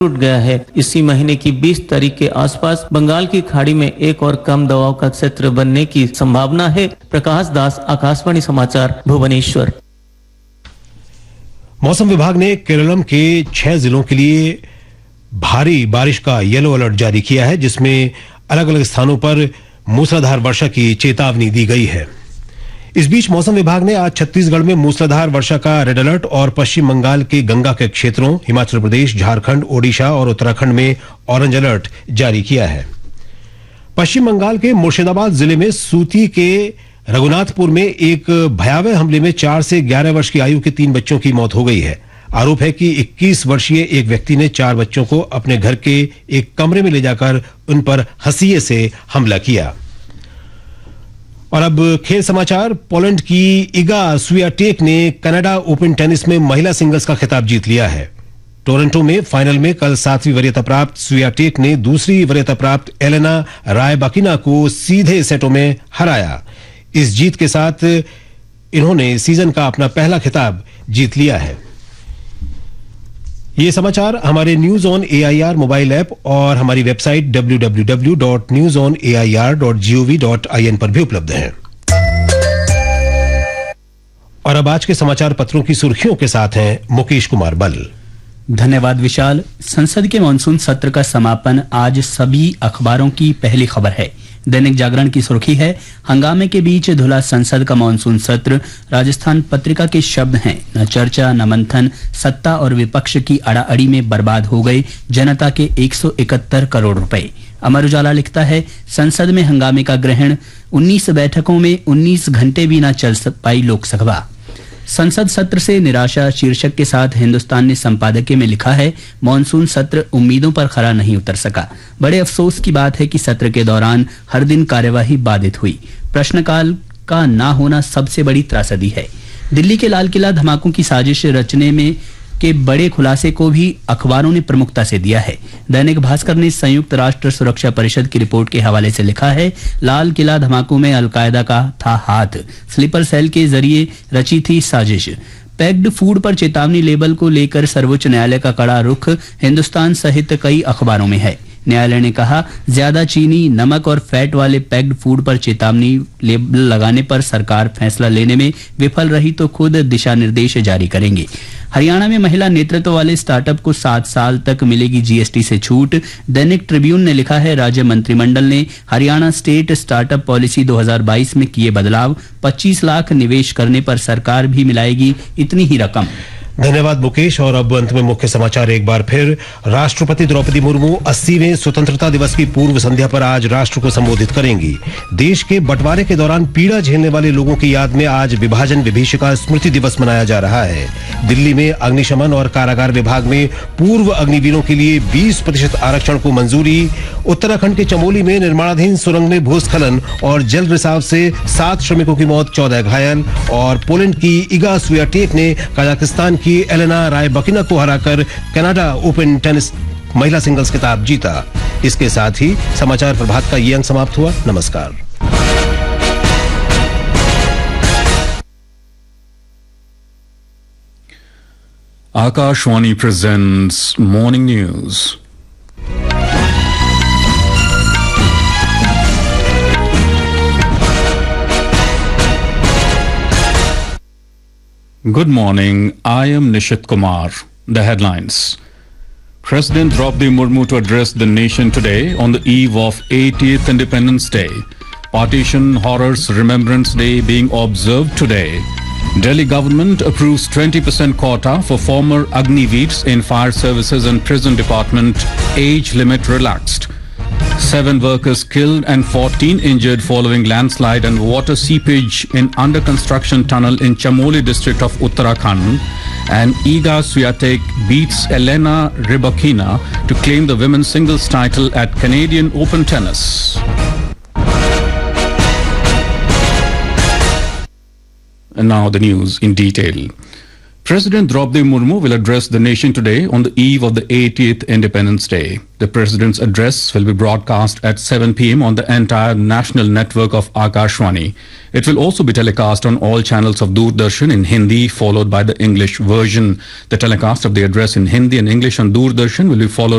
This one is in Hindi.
टूट गया है। इसी महीने की 20 तारीख के आसपास बंगाल की खाड़ी में एक और कम दबाव का क्षेत्र बनने की संभावना है। प्रकाश दास, आकाशवाणी समाचार, भुवनेश्वर। मौसम विभाग ने केरलम के 6 जिलों के लिए भारी बारिश का येलो अलर्ट जारी किया है, जिसमें अलग अलग स्थानों पर मूसलाधार वर्षा की चेतावनी दी गई है। इस बीच मौसम विभाग ने आज छत्तीसगढ़ में मूसलाधार वर्षा का रेड अलर्ट और पश्चिम बंगाल के गंगा के क्षेत्रों, हिमाचल प्रदेश, झारखंड, ओडिशा और उत्तराखंड में ऑरेंज अलर्ट जारी किया है। पश्चिम बंगाल के मुर्शिदाबाद जिले में सूती के रघुनाथपुर में एक भयावह हमले में 4 से 11 वर्ष की आयु के 3 बच्चों की मौत हो गई है। आरोप है कि 21 वर्षीय एक व्यक्ति ने 4 बच्चों को अपने घर के एक कमरे में ले जाकर उन पर हंसिये से हमला किया। और अब खेल समाचार। पोलैंड की इगा स्वियाटेक ने कनाडा ओपन टेनिस में महिला सिंगल्स का खिताब जीत लिया है। टोरंटो में फाइनल में कल 7वीं वरीयता प्राप्त स्वियाटेक ने दूसरी वरीयता प्राप्त एलेना रायबाकिना को सीधे सेटों में हराया। इस जीत के साथ इन्होंने सीजन का अपना पहला खिताब जीत लिया है। ये समाचार हमारे news on AIR mobile app और हमारी वेबसाइट www.newsonair.gov.in पर भी उपलब्ध हैं। और अब आज के समाचार पत्रों की सुर्खियों के साथ हैं मुकेश कुमार बल। धन्यवाद विशाल। संसद के मानसून सत्र का समापन आज सभी अखबारों की पहली खबर है। दैनिक जागरण की सुर्खी है, हंगामे के बीच धुला संसद का मानसून सत्र। राजस्थान पत्रिका के शब्द हैं, न चर्चा न मंथन, सत्ता और विपक्ष की अड़ाअड़ी में बर्बाद हो गए जनता के 171 करोड़ रुपए। अमर उजाला लिखता है, संसद में हंगामे का ग्रहण, 19 बैठकों में 19 घंटे भी न चल पाई लोकसभा। संसद सत्र से निराशा शीर्षक के साथ हिंदुस्तान ने संपादकीय में लिखा है, मानसून सत्र उम्मीदों पर खरा नहीं उतर सका। बड़े अफसोस की बात है कि सत्र के दौरान हर दिन कार्यवाही बाधित हुई। प्रश्नकाल का ना होना सबसे बड़ी त्रासदी है। दिल्ली के लाल किला धमाकों की साजिश रचने में के बड़े खुलासे को भी अखबारों ने प्रमुखता से दिया है। दैनिक भास्कर ने संयुक्त राष्ट्र सुरक्षा परिषद की रिपोर्ट के हवाले से लिखा है, लाल किला धमाकों में अलकायदा का था हाथ, स्लीपर सेल के जरिए रची थी साजिश। पैक्ड फूड पर चेतावनी लेबल को लेकर सर्वोच्च न्यायालय का कड़ा रुख हिंदुस्तान सहित कई अखबारों में है। न्यायालय ने कहा, ज्यादा चीनी, नमक और फैट वाले पैक्ड फूड पर चेतावनी लेबल लगाने पर सरकार फैसला लेने में विफल रही तो खुद दिशा निर्देश जारी करेंगे। हरियाणा में महिला नेतृत्व वाले स्टार्टअप को 7 साल तक मिलेगी जीएसटी से छूट। दैनिक ट्रिब्यून ने लिखा है, राज्य मंत्रिमंडल ने हरियाणा स्टेट स्टार्टअप पॉलिसी 2022 में किए बदलाव, 25 लाख निवेश करने पर सरकार भी मिलाएगी इतनी ही रकम। धन्यवाद मुकेश। और अब अंत में मुख्य समाचार एक बार फिर। राष्ट्रपति द्रौपदी मुर्मू 80वें स्वतंत्रता दिवस की पूर्व संध्या पर आज राष्ट्र को संबोधित करेंगी। देश के बंटवारे के दौरान पीड़ा झेलने वाले लोगों की याद में आज विभाजन विभीषिका स्मृति दिवस मनाया जा रहा है। दिल्ली में अग्निशमन और कारागार विभाग में पूर्व अग्निवीरों के लिए 20% आरक्षण को मंजूरी। उत्तराखंड के चमोली में निर्माणाधीन सुरंग में भूस्खलन और जल रिसाव से 7 श्रमिकों की मौत, 14 घायल। और पोलैंड की इगा स्वियाटेक ने कजाकिस्तान की एलेना रायबाकिना को हराकर कनाडा ओपन टेनिस महिला सिंगल्स खिताब जीता। इसके साथ ही समाचार प्रभात का ये अंक समाप्त हुआ। नमस्कार। Akashwani presents Morning News. Good morning, I am Nishit Kumar. The headlines. President Draupadi Murmu to address the nation today on the eve of 80th Independence Day. Partition Horrors Remembrance Day being observed today. Delhi government approves 20% quota for former Agniveers in fire services and prison department. Age limit relaxed. 7 workers killed and 14 injured following landslide and water seepage in under construction tunnel in Chamoli district of Uttarakhand. And Iga Swiatek beats Elena Rybakina to claim the women's singles title at Canadian Open Tennis. And now the news in detail. President Draupadi Murmu will address the nation today on the eve of the 80th Independence Day. The President's address will be broadcast at 7 p.m. on the entire national network of Akashvani. It will also be telecast on all channels of Doordarshan in Hindi, followed by the English version. The telecast of the address in Hindi and English on Doordarshan will be followed